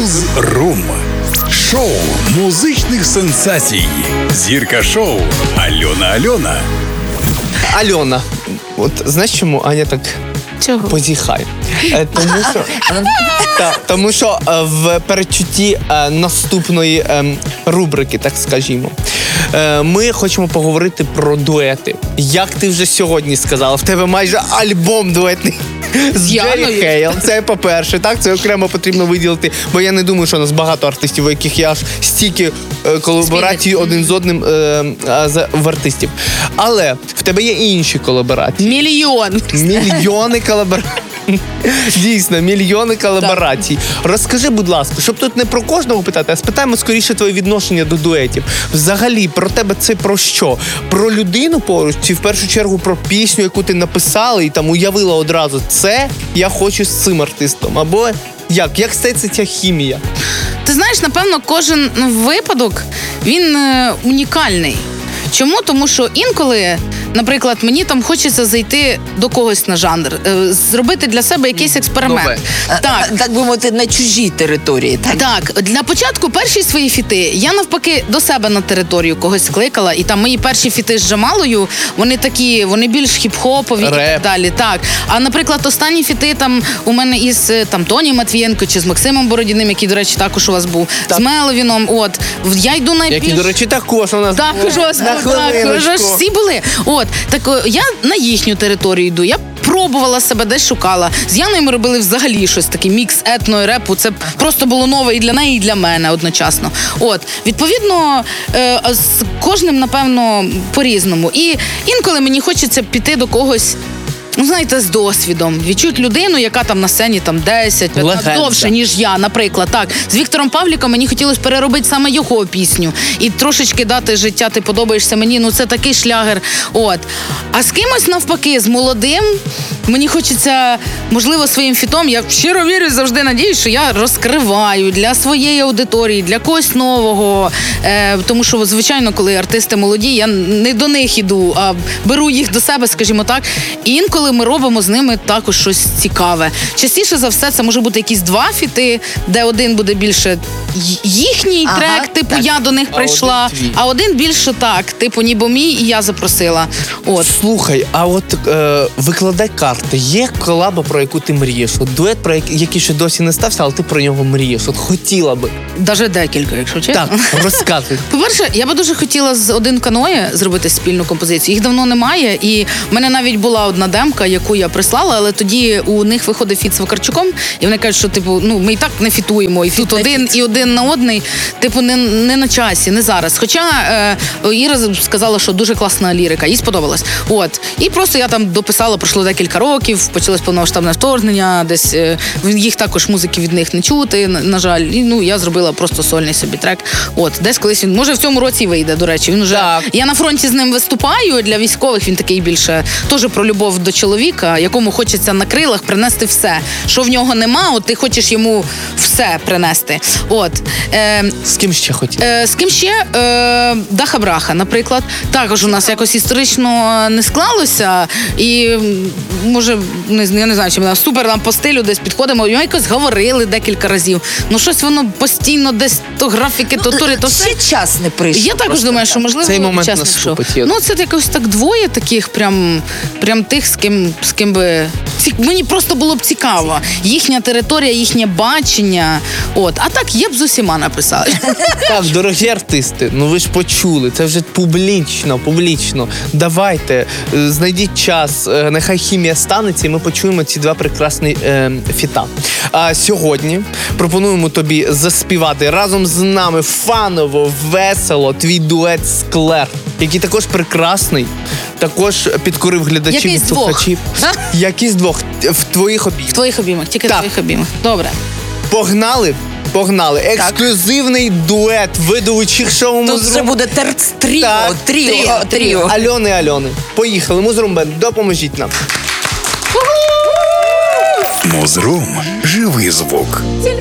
Муз-рум. Шоу музичних сенсацій. Зірка шоу Альона. Альона, от знаєш, чому Аня так Чого? позіхає? Тому що в передчутті наступної рубрики, так скажімо, ми хочемо поговорити про дуети. Як ти вже сьогодні сказала, в тебе майже альбом дуетний з Джері Хейл. Це по-перше, так? Це окремо потрібно виділити, бо я не думаю, що у нас багато артистів, у яких є аж стільки колаборацій один з одним в артистів. Але в тебе є і інші колаборації. Мільйони колаборацій. Дійсно, мільйони колаборацій. Розкажи, будь ласка, щоб тут не про кожного питати, а спитаємо скоріше твоє відношення до дуетів. Взагалі, про тебе це про що? Про людину поруч? Чи в першу чергу про пісню, яку ти написала і там уявила одразу, це я хочу з цим артистом? Або як стається ця хімія? Ти знаєш, напевно, кожен випадок, він унікальний. Чому? Тому що інколи, наприклад, мені там хочеться зайти до когось на жанр, зробити для себе якийсь експеримент. Так би мовити, на чужій території. Так, для початку перші свої фіти я навпаки до себе на територію когось скликала, і там мої перші фіти з Джамалою, вони більш хіп-хопові і так далі. Так. А, наприклад, останні фіти там у мене із Тоні Матвієнко чи з Максимом Бородіним, який, до речі, також у вас був, з Меловіном, я йду найбільш... Які, до речі, також у нас всі були. Так я на їхню територію йду. Я пробувала себе, десь шукала. З Яною ми робили взагалі щось таке, мікс етно і репу. Це просто було нове і для неї, і для мене одночасно. Відповідно, з кожним, напевно, по-різному. І інколи мені хочеться піти до когось, з досвідом. Відчути людину, яка там на сцені 10-15 довше, ніж я, наприклад. Так, з Віктором Павліком мені хотілося переробити саме його пісню. І трошечки дати життя, ти подобаєшся мені, це такий шлягер. А з кимось навпаки, з молодим, мені хочеться, можливо, своїм фітом, я щиро вірю, завжди надіюсь, що я розкриваю для своєї аудиторії, для когось нового. Тому що, звичайно, коли артисти молоді, я не до них іду, а беру їх до себе, скажімо так. І інколи ми робимо з ними також щось цікаве. Частіше за все, це може бути якісь 2 фіти, де один буде більше їхній трек, я до них прийшла, а один більше ніби мій, і я запросила. Слухай, а викладай карти. Є колаба, про яку ти мрієш? Дует, про який ще досі не стався, але ти про нього мрієш. Хотіла би. Даже декілька, якщо чесно. Так, розказуй. По-перше, я би дуже хотіла з Один Каноє зробити спільну композицію. Їх давно немає, і в мене навіть була одна демка, яку я прислала, але тоді у них виходив фіт з Вакарчуком, і вони кажуть, що ми і так не фітуємо, і тут один на одний, не на часі, не зараз. Хоча Іра сказала, що дуже класна лірика, їй сподобалась. І просто я там дописала, пройшло декілька років, почалось повномасштабне вторгнення, десь їх також музики від них не чути, на жаль. І, я зробила просто сольний собі трек. Десь колись він, може в цьому році вийде, до речі. Він уже, я на фронті з ним виступаю, для військових він такий більше, теж про любов до чоловіка, якому хочеться на крилах принести все. Що в нього нема, ти хочеш йому все принести. З ким ще хотіла? З ким ще? Даха Браха, наприклад. Також у нас якось історично не склалося. І, може, я не знаю, чи ми супер нам по стилю десь підходимо, і ми якось говорили декілька разів. Щось воно постійно десь то графіки, то тури, то все. Ще час не прийшов. Я також думаю, що, можливо, цей момент час не прийшов. Це якось так двоє таких, прям тих, з ким би... Мені просто було б цікаво. Їхня територія, їхнє бачення. А так, я б з усіма написала. Так, дорогі артисти, ви ж почули, це вже публічно. Давайте, знайдіть час, нехай хімія станеться, і ми почуємо ці 2 прекрасні фіта. А сьогодні пропонуємо тобі заспівати разом з нами фаново, весело твій дует «Склер», який також прекрасний, також підкорив глядачів і слухачів. Якийсь 2 в твоїх обіймах. В твоїх обіймах, тільки в твоїх обіймах. Добре. Погнали. Ексклюзивний дует ведучих шоу «Муз-рум». Тут це буде тріо. Альони. Поїхали. «Муз-рум Бенд», допоможіть нам. Муз-рум. Живий звук.